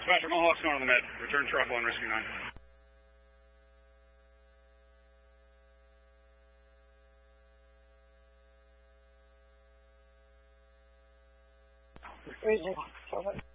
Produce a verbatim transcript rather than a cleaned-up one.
Dispatcher, Mohawk's going on the med. Return truck one, Rescue nine. Freezing. Over.